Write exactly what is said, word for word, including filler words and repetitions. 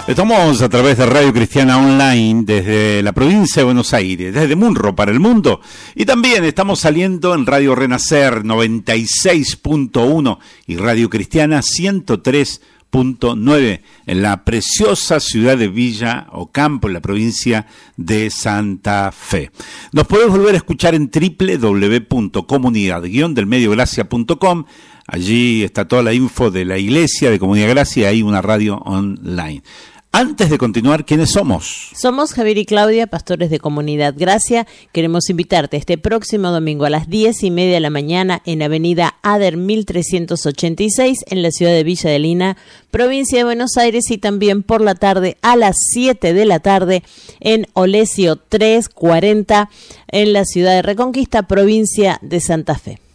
Estamos a través de Radio Cristiana Online desde la provincia de Buenos Aires, desde Munro para el mundo. Y también estamos saliendo en Radio Renacer noventa y seis punto uno y Radio Cristiana ciento tres punto nueve en la preciosa ciudad de Villa Ocampo, en la provincia de Santa Fe. Nos podés volver a escuchar en doble u doble u doble u punto comunidad guion del medio gracia punto com. Allí está toda la info de la iglesia de Comunidad Gracia y hay una radio online. Antes de continuar, ¿quiénes somos? Somos Javier y Claudia, pastores de Comunidad Gracia. Queremos invitarte este próximo domingo a las diez y media de la mañana en Avenida Ader mil trescientos ochenta y seis en la ciudad de Villa de Lina, provincia de Buenos Aires, y también por la tarde a las siete de la tarde en Olesio trescientos cuarenta en la ciudad de Reconquista, provincia de Santa Fe.